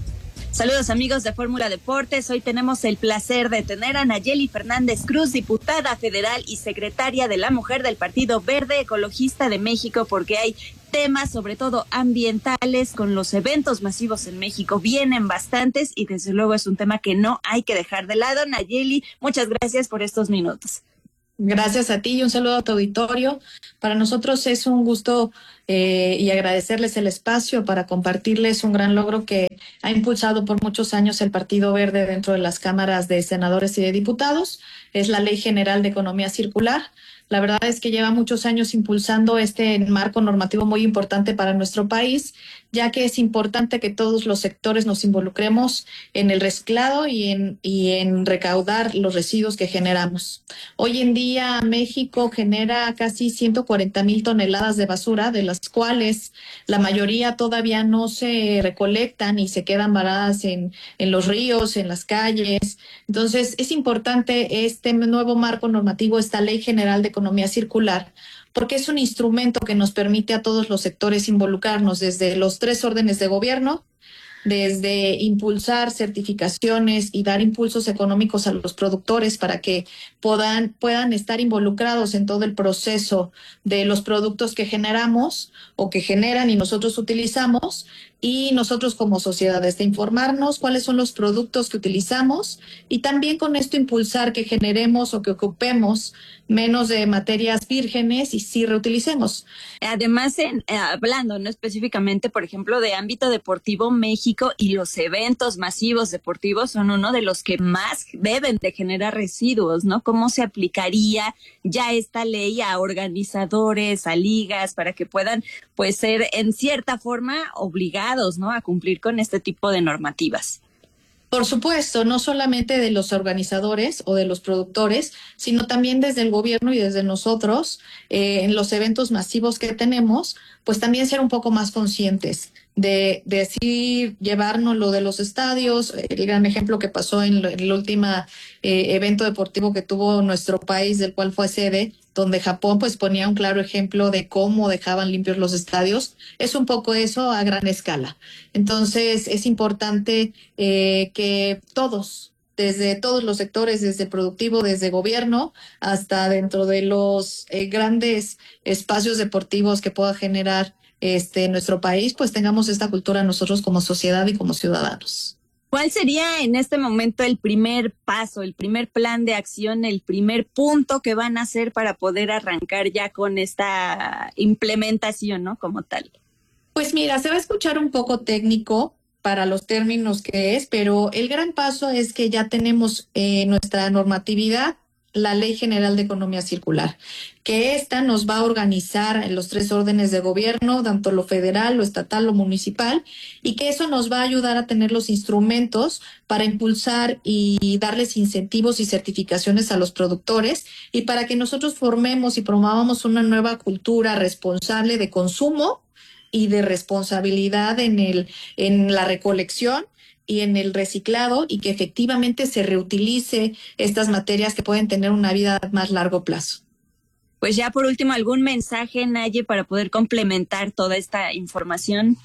Saludos amigos de Fórmula Deportes, hoy tenemos el placer de tener a Nayeli Fernández Cruz, diputada federal y secretaria de la Mujer del Partido Verde Ecologista de México, porque hay temas sobre todo ambientales con los eventos masivos en México, vienen bastantes y desde luego es un tema que no hay que dejar de lado. Nayeli, muchas gracias por estos minutos. Gracias a ti y un saludo a tu auditorio. Para nosotros es un gusto eh, y agradecerles el espacio para compartirles un gran logro que ha impulsado por muchos años el Partido Verde dentro de las cámaras de senadores y de diputados. Es la Ley General de Economía Circular. La verdad es que lleva muchos años impulsando este marco normativo muy importante para nuestro país, ya que es importante que todos los sectores nos involucremos en el reciclado y en, y en recaudar los residuos que generamos. Hoy en día México genera casi ciento cuarenta mil toneladas de basura, de las cuales la mayoría todavía no se recolectan y se quedan varadas en, en los ríos, en las calles. Entonces es importante este nuevo marco normativo, esta Ley General de Economía Circular, porque es un instrumento que nos permite a todos los sectores involucrarnos desde los tres órdenes de gobierno, desde impulsar certificaciones y dar impulsos económicos a los productores para que puedan, puedan estar involucrados en todo el proceso de los productos que generamos o que generan y nosotros utilizamos, y nosotros como sociedades de informarnos cuáles son los productos que utilizamos y también con esto impulsar que generemos o que ocupemos menos de materias vírgenes y sí reutilicemos. Además, en, eh, hablando no específicamente, por ejemplo, de ámbito deportivo, México y los eventos masivos deportivos son uno de los que más deben de generar residuos, ¿no? ¿Cómo se aplicaría ya esta ley a organizadores, a ligas, para que puedan, pues, ser en cierta forma obligados, ¿no?, a cumplir con este tipo de normativas? Por supuesto, no solamente de los organizadores o de los productores, sino también desde el gobierno y desde nosotros, eh, en los eventos masivos que tenemos, pues también ser un poco más conscientes de, de decir, llevarnos lo de los estadios, el gran ejemplo que pasó en, lo, en el último eh, evento deportivo que tuvo nuestro país, del cual fue sede, donde Japón pues ponía un claro ejemplo de cómo dejaban limpios los estadios. Es un poco eso a gran escala. Entonces es importante eh, que todos, desde todos los sectores, desde productivo, desde gobierno, hasta dentro de los eh, grandes espacios deportivos que pueda generar este nuestro país, pues tengamos esta cultura nosotros como sociedad y como ciudadanos. ¿Cuál sería en este momento el primer paso, el primer plan de acción, el primer punto que van a hacer para poder arrancar ya con esta implementación, ¿no?, como tal? Pues mira, se va a escuchar un poco técnico para los términos que es, pero el gran paso es que ya tenemos eh, nuestra normatividad, la Ley General de Economía Circular, que esta nos va a organizar en los tres órdenes de gobierno, tanto lo federal, lo estatal, lo municipal, y que eso nos va a ayudar a tener los instrumentos para impulsar y darles incentivos y certificaciones a los productores, y para que nosotros formemos y promovamos una nueva cultura responsable de consumo y de responsabilidad en el, en la recolección y en el reciclado, y que efectivamente se reutilice estas materias que pueden tener una vida a más largo plazo. Pues ya por último, ¿algún mensaje, Naye, para poder complementar toda esta información?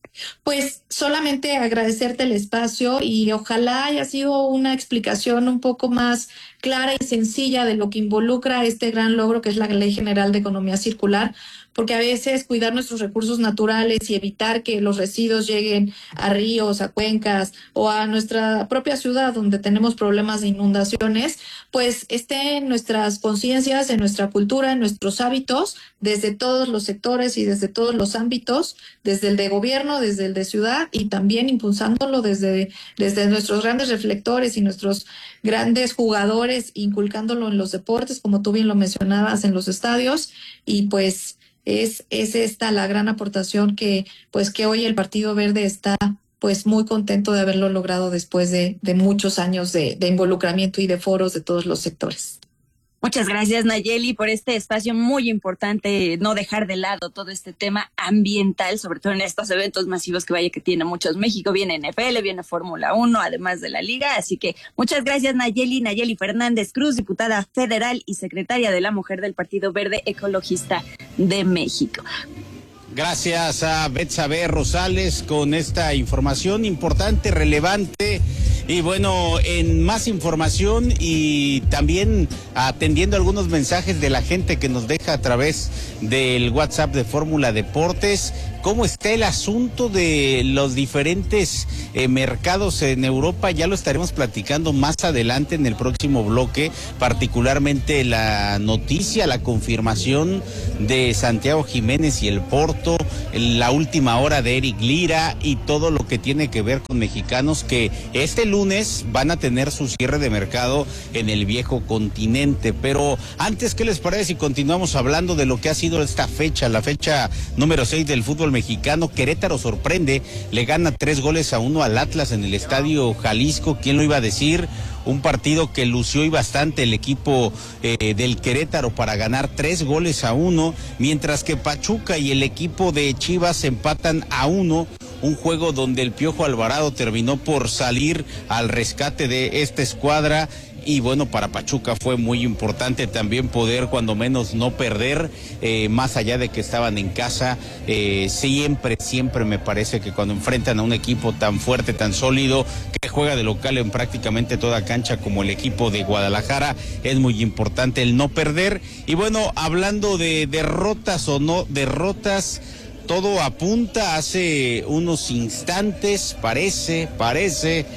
Pues solamente agradecerte el espacio y ojalá haya sido una explicación un poco más clara y sencilla de lo que involucra este gran logro que es la Ley General de Economía Circular, porque a veces cuidar nuestros recursos naturales y evitar que los residuos lleguen a ríos, a cuencas o a nuestra propia ciudad donde tenemos problemas de inundaciones, pues esté en nuestras conciencias, en nuestra cultura, en nuestros hábitos, desde todos los sectores y desde todos los ámbitos, desde el de gobierno, desde el de ciudad y también impulsándolo desde, desde nuestros grandes reflectores y nuestros grandes jugadores, inculcándolo en los deportes, como tú bien lo mencionabas, en los estadios, y pues Es, es esta la gran aportación que, pues, que hoy el Partido Verde está pues muy contento de haberlo logrado después de, de muchos años de, de involucramiento y de foros de todos los sectores. Muchas gracias, Nayeli, por este espacio muy importante, no dejar de lado todo este tema ambiental, sobre todo en estos eventos masivos que vaya que tiene muchos México. Viene N F L, viene Fórmula uno, además de la Liga. Así que muchas gracias, Nayeli. Nayeli Fernández Cruz, diputada federal y secretaria de la Mujer del Partido Verde Ecologista de México. Gracias a Betsabe Rosales con esta información importante, relevante. Y bueno, en más información y también atendiendo algunos mensajes de la gente que nos deja a través del WhatsApp de Fórmula Deportes, ¿cómo está el asunto de los diferentes eh, mercados en Europa? Ya lo estaremos platicando más adelante en el próximo bloque, particularmente la noticia, la confirmación de Santiago Jiménez y el Porto, la última hora de Eric Lira y todo lo que tiene que ver con mexicanos que este lunes van a tener su cierre de mercado en el viejo continente. Pero antes, ¿qué les parece si continuamos hablando de lo que ha sido esta fecha, la fecha número seis del fútbol mexicano? Querétaro sorprende, le gana tres goles a uno al Atlas en el Estadio Jalisco. ¿Quién lo iba a decir? Un partido que lució y bastante el equipo eh, del Querétaro para ganar tres goles a uno, mientras que Pachuca y el equipo de Chivas empatan a uno. Un juego donde el Piojo Alvarado terminó por salir al rescate de esta escuadra. Y bueno, para Pachuca fue muy importante también poder cuando menos no perder, eh, más allá de que estaban en casa. Eh, siempre, siempre me parece que cuando enfrentan a un equipo tan fuerte, tan sólido, que juega de local en prácticamente toda cancha como el equipo de Guadalajara, es muy importante el no perder. Y bueno, hablando de derrotas o no derrotas, todo apunta, hace unos instantes, parece, parece...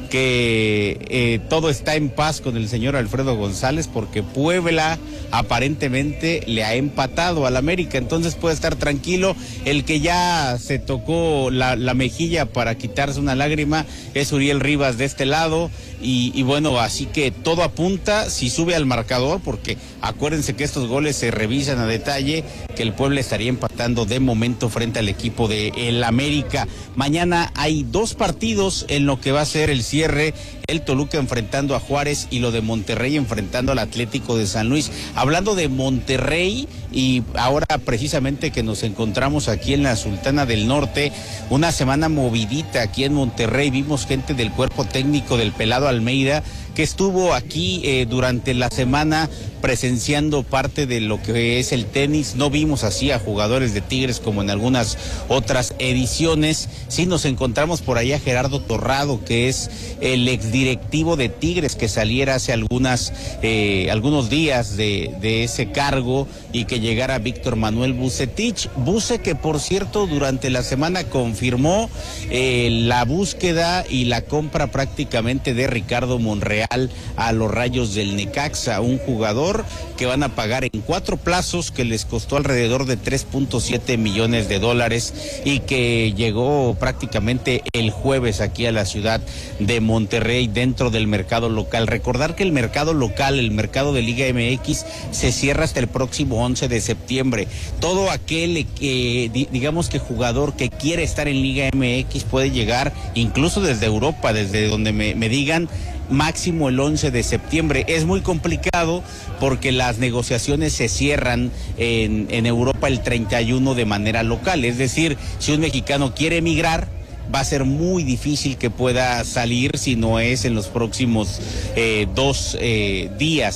que eh, todo está en paz con el señor Alfredo González, porque Puebla aparentemente le ha empatado al América, entonces puede estar tranquilo. El que ya se tocó la, la mejilla para quitarse una lágrima es Uriel Rivas de este lado, y, y bueno, así que todo apunta, si sube al marcador, porque acuérdense que estos goles se revisan a detalle, que el Puebla estaría empatando de momento frente al equipo de el América. Mañana hay dos partidos en lo que va a ser el cierre, el Toluca enfrentando a Juárez y lo de Monterrey enfrentando al Atlético de San Luis. Hablando de Monterrey, y ahora precisamente que nos encontramos aquí en la Sultana del Norte, una semana movidita aquí en Monterrey, vimos gente del cuerpo técnico del Pelado Almeida que estuvo aquí eh, durante la semana presenciando parte de lo que es el tenis. No vimos así a jugadores de Tigres como en algunas otras ediciones. Sí nos encontramos por ahí a Gerardo Torrado, que es el exdirectivo de Tigres, que saliera hace algunas eh, algunos días de, de ese cargo, y que llegara Víctor Manuel Vucetich. Buce, que por cierto durante la semana confirmó eh, la búsqueda y la compra prácticamente de Ricardo Monreal a los Rayos del Necaxa, un jugador que van a pagar en cuatro plazos, que les costó alrededor de tres punto siete millones de dólares y que llegó prácticamente el jueves aquí a la ciudad de Monterrey dentro del mercado local. Recordar que el mercado local, el mercado de Liga M X, se cierra hasta el próximo once de septiembre. Todo aquel que, digamos que jugador que quiere estar en Liga M X puede llegar incluso desde Europa, desde donde me, me digan, máximo el once de septiembre. Es muy complicado porque las negociaciones se cierran en, en Europa el treinta y uno de manera local, es decir, si un mexicano quiere emigrar, va a ser muy difícil que pueda salir si no es en los próximos eh, dos eh, días.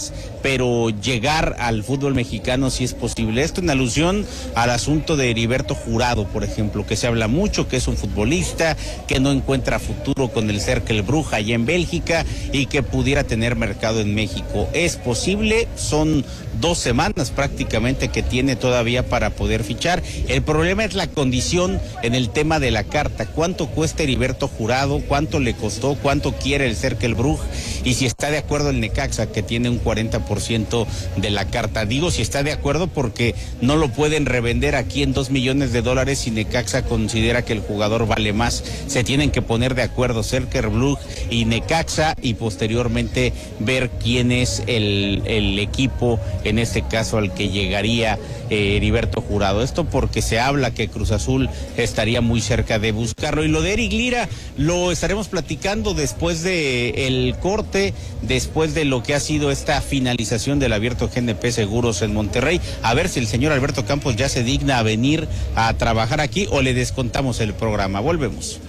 pero llegar al fútbol mexicano sí es posible. Esto en alusión al asunto de Heriberto Jurado, por ejemplo, que se habla mucho, que es un futbolista que no encuentra futuro con el Cercle Brugge allá en Bélgica y que pudiera tener mercado en México. Es posible, son dos semanas prácticamente que tiene todavía para poder fichar. El problema es la condición en el tema de la carta. ¿Cuánto cuesta Heriberto Jurado? ¿Cuánto le costó? ¿Cuánto quiere el Cercle Brugge? Y si está de acuerdo el Necaxa, que tiene un cuarenta por ciento de la carta. Digo si está de acuerdo porque no lo pueden revender aquí en dos millones de dólares si Necaxa considera que el jugador vale más. Se tienen que poner de acuerdo Cercle Brugge y Necaxa y posteriormente ver quién es el, el equipo, en este caso al que llegaría eh, Heriberto Jurado. Esto porque se habla que Cruz Azul estaría muy cerca de buscarlo. Y lo de Eric Lira lo estaremos platicando después de el corte, después de lo que ha sido esta finalización del abierto G N P Seguros en Monterrey. A ver si el señor Alberto Campos ya se digna a venir a trabajar aquí o le descontamos el programa. Volvemos.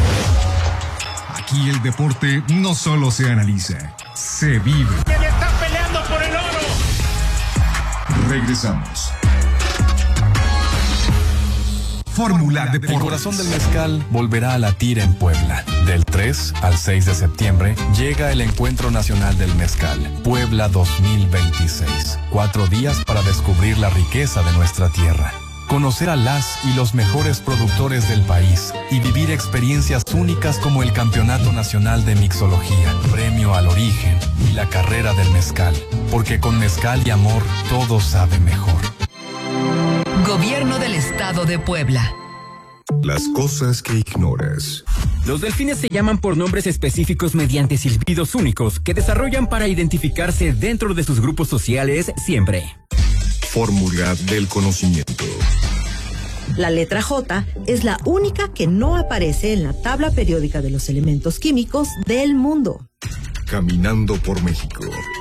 Aquí el deporte no solo se analiza, se vive. ¡Él está peleando por el oro! Regresamos. Fórmula Deportes. El corazón del mezcal volverá a latir en Puebla. Del tres al seis de septiembre llega el Encuentro Nacional del Mezcal, Puebla dos mil veintiséis. Cuatro días para descubrir la riqueza de nuestra tierra, conocer a las y los mejores productores del país y vivir experiencias únicas como el Campeonato Nacional de Mixología, Premio al Origen y la Carrera del Mezcal. Porque con mezcal y amor todo sabe mejor. Gobierno del Estado de Puebla. Las cosas que ignoras. Los delfines se llaman por nombres específicos mediante silbidos únicos que desarrollan para identificarse dentro de sus grupos sociales siempre. Fórmula del conocimiento. La letra J es la única que no aparece en la tabla periódica de los elementos químicos del mundo. Caminando por México.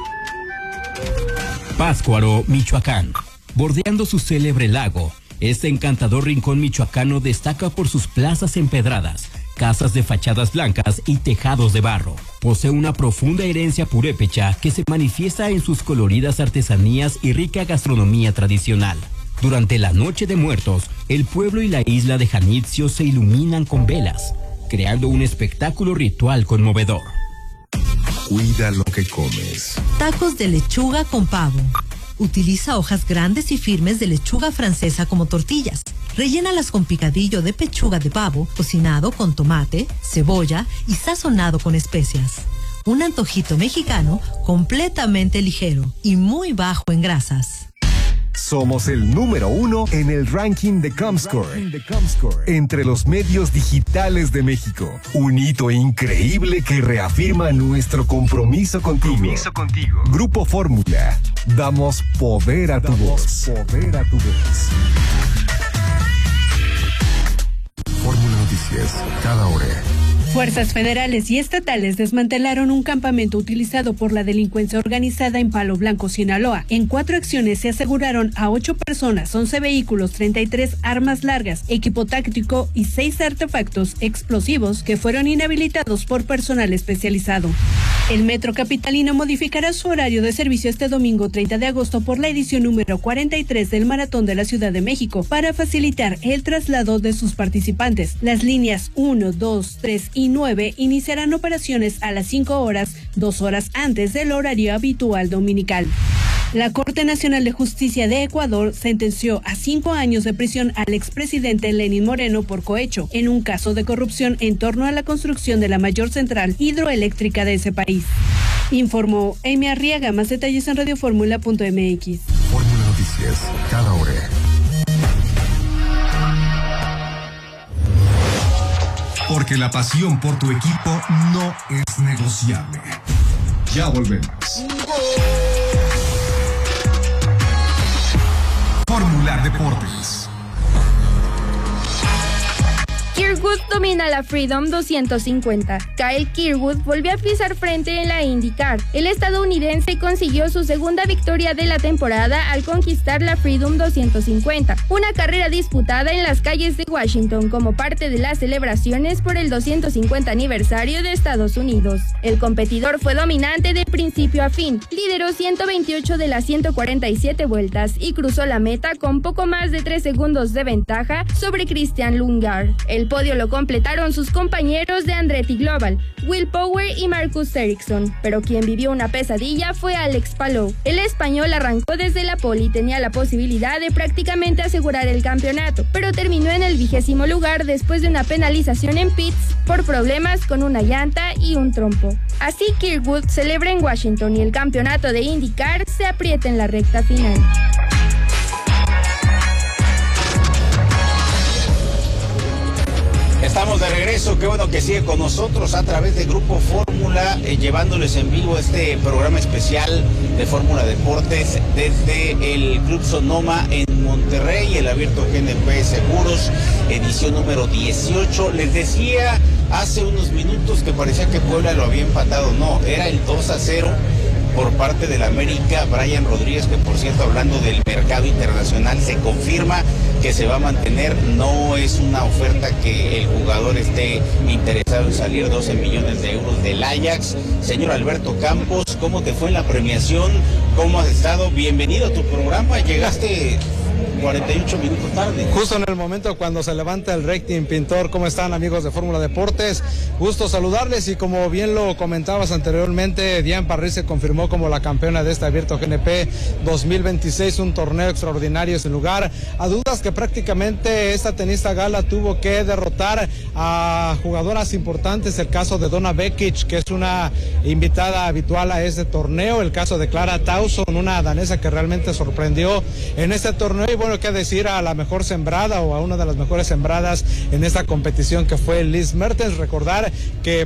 Pátzcuaro, Michoacán. Bordeando su célebre lago, este encantador rincón michoacano destaca por sus plazas empedradas, casas de fachadas blancas y tejados de barro. Posee una profunda herencia purépecha que se manifiesta en sus coloridas artesanías y rica gastronomía tradicional. Durante la Noche de Muertos, el pueblo y la isla de Janitzio se iluminan con velas, creando un espectáculo ritual conmovedor. Cuida lo que comes. Tacos de lechuga con pavo. Utiliza hojas grandes y firmes de lechuga francesa como tortillas. Rellénalas con picadillo de pechuga de pavo, cocinado con tomate, cebolla y sazonado con especias. Un antojito mexicano completamente ligero y muy bajo en grasas. Somos el número uno en el ranking de Comscore, entre los medios digitales de México. Un hito increíble que reafirma nuestro compromiso contigo. Compromiso contigo. Grupo Fórmula. Damos poder a tu voz. Poder a tu voz. Fórmula Noticias, cada hora. Fuerzas federales y estatales desmantelaron un campamento utilizado por la delincuencia organizada en Palo Blanco, Sinaloa. En cuatro acciones se aseguraron a ocho personas, once vehículos, treinta y tres armas largas, equipo táctico y seis artefactos explosivos que fueron inhabilitados por personal especializado. El Metro Capitalino modificará su horario de servicio este domingo treinta de agosto por la edición número cuarenta y tres del Maratón de la Ciudad de México para facilitar el traslado de sus participantes. Las líneas uno, dos, tres y nueve iniciarán operaciones a las cinco horas, dos horas antes del horario habitual dominical. La Corte Nacional de Justicia de Ecuador sentenció a cinco años de prisión al expresidente Lenín Moreno por cohecho en un caso de corrupción en torno a la construcción de la mayor central hidroeléctrica de ese país. Informó Amy Arriaga. Más detalles en radioformula punto m x. Fórmula Noticias, cada hora. Porque la pasión por tu equipo no es negociable. Ya volvemos. Fórmula Deportes. Gear Kirkwood domina la Freedom doscientos cincuenta. Kyle Kirkwood volvió a pisar frente en la IndyCar. El estadounidense consiguió su segunda victoria de la temporada al conquistar la Freedom doscientos cincuenta, una carrera disputada en las calles de Washington como parte de las celebraciones por el doscientos cincuenta aniversario de Estados Unidos. El competidor fue dominante de principio a fin, lideró ciento veintiocho de las ciento cuarenta y siete vueltas y cruzó la meta con poco más de tres segundos de ventaja sobre Christian Lundgaard. El podio lo completaron sus compañeros de Andretti Global, Will Power y Marcus Ericsson, pero quien vivió una pesadilla fue Alex Palou. El español arrancó desde la pole y tenía la posibilidad de prácticamente asegurar el campeonato, pero terminó en el vigésimo lugar después de una penalización en pits por problemas con una llanta y un trompo. Así Kirkwood celebra en Washington y el campeonato de IndyCar se aprieta en la recta final. Estamos de regreso, qué bueno que sigue con nosotros a través de Grupo Fórmula, eh, llevándoles en vivo este programa especial de Fórmula Deportes desde el Club Sonoma en Monterrey, el Abierto G N P Seguros, edición número dieciocho. Les decía hace unos minutos que parecía que Puebla lo había empatado, no, era el dos a cero por parte del América. Brian Rodríguez, que por cierto, hablando del mercado internacional, se confirma que se va a mantener, no es una oferta que el jugador esté interesado en salir, doce millones de euros del Ajax. Señor Alberto Campos, ¿cómo te fue en la premiación? ¿Cómo has estado? Bienvenido a tu programa, llegaste cuarenta y ocho minutos tarde. Justo en el momento cuando se levanta el rating, Pintor. ¿Cómo están, amigos de Fórmula Deportes? Gusto saludarles, y como bien lo comentabas anteriormente, Diane Parry se confirmó como la campeona de este Abierto G N P dos mil veintiséis, un torneo extraordinario sin lugar a dudas, que prácticamente esta tenista gala tuvo que derrotar a jugadoras importantes, el caso de Donna Vekic, que es una invitada habitual a este torneo, el caso de Clara Tauson, una danesa que realmente sorprendió en este torneo, y bueno, qué decir a la mejor sembrada o a una de las mejores sembradas en esta competición, que fue Liz Mertens. Recordar que